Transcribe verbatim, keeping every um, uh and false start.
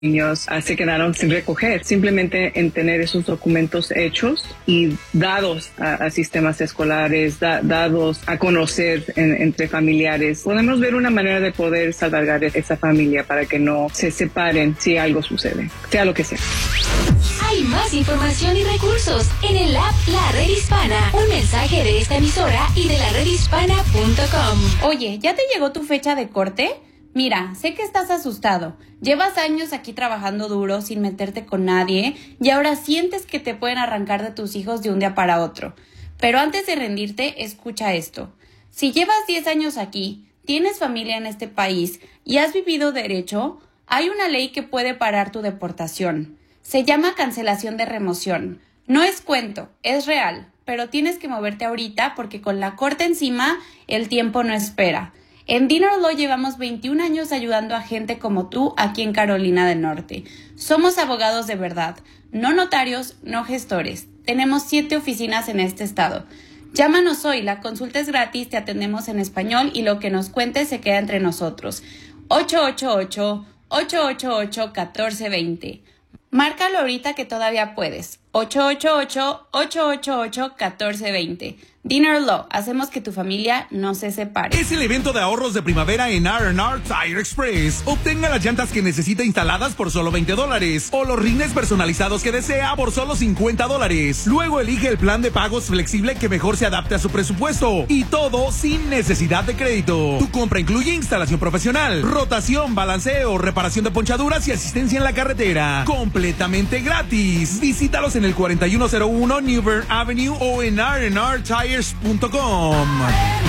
niños uh, se quedaron sin recoger. Simplemente en tener esos documentos hechos y dados a, a sistemas escolares, da, dados a conocer en, entre familiares, podemos ver una manera de poder salvaguardar esa familia para que no se separen si algo sucede, sea lo que sea. Hay más información y recursos en el app La Red Hispana. Un mensaje de esta emisora y de la red hispana punto com. Oye, ¿ya te llegó tu fecha de corte? Mira, sé que estás asustado. Llevas años aquí trabajando duro sin meterte con nadie y ahora sientes que te pueden arrancar de tus hijos de un día para otro. Pero antes de rendirte, escucha esto. Si llevas diez años aquí, tienes familia en este país y has vivido derecho, hay una ley que puede parar tu deportación. Se llama cancelación de remoción. No es cuento, es real, pero tienes que moverte ahorita porque con la corte encima, el tiempo no espera. En Dinner Law llevamos veintiún años ayudando a gente como tú aquí en Carolina del Norte. Somos abogados de verdad, no notarios, no gestores. Tenemos siete oficinas en este estado. Llámanos hoy, la consulta es gratis, te atendemos en español y lo que nos cuentes se queda entre nosotros. ocho ocho ocho, ocho ocho ocho, uno cuatro dos cero. Márcalo ahorita que todavía puedes. ocho ocho ocho, ocho ocho ocho, uno cuatro dos cero. Dinner Law, hacemos que tu familia no se separe. Es el evento de ahorros de primavera en R and R Tire Express. Obtenga las llantas que necesita instaladas por solo veinte dólares o los rines personalizados que desea por solo cincuenta dólares. Luego elige el plan de pagos flexible que mejor se adapte a su presupuesto. Y todo sin necesidad de crédito. Tu compra incluye instalación profesional, rotación, balanceo, reparación de ponchaduras y asistencia en la carretera. Completamente gratis. Visítalos en el cuarenta y uno cero uno New Bern Avenue o en R and R Tires punto com.